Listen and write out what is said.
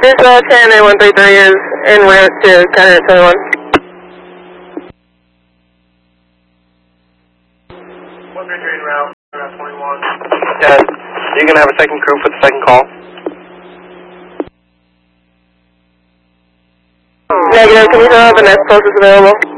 This 10-133 is en route to County 21. 133 en route, Route 21. 10. You can have a second crew for the second call. Negative, can we have the next closest available?